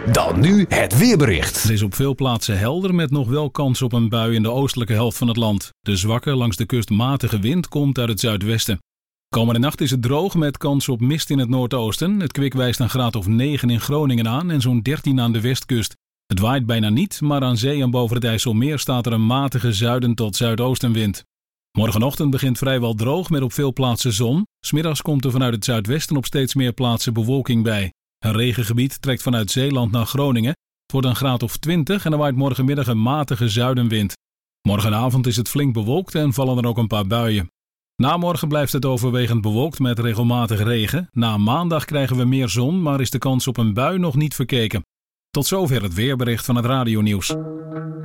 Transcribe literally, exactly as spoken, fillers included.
Dan nu het weerbericht. Het is op veel plaatsen helder met nog wel kans op een bui in de oostelijke helft van het land. De zwakke, langs de kust matige wind komt uit het zuidwesten. Komende nacht is het droog met kans op mist in het noordoosten. Het kwik wijst een graad of negen in Groningen aan en zo'n dertien aan de westkust. Het waait bijna niet, maar aan zee en boven het IJsselmeer staat er een matige zuiden tot zuidoostenwind. Morgenochtend begint vrijwel droog met op veel plaatsen zon. 's Middags komt er vanuit het zuidwesten op steeds meer plaatsen bewolking bij. Een regengebied trekt vanuit Zeeland naar Groningen. Het wordt een graad of twintig en er waait morgenmiddag een matige zuidenwind. Morgenavond is het flink bewolkt en vallen er ook een paar buien. Na morgen blijft het overwegend bewolkt met regelmatig regen. Na maandag krijgen we meer zon, maar is de kans op een bui nog niet verkeken. Tot zover het weerbericht van het radionieuws.